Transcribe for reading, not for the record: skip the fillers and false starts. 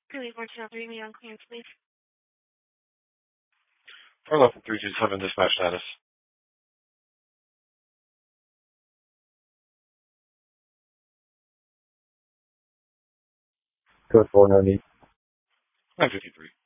Please, 123, me on clearance, please. For level 327 dispatch status. Code 4 no need. 953.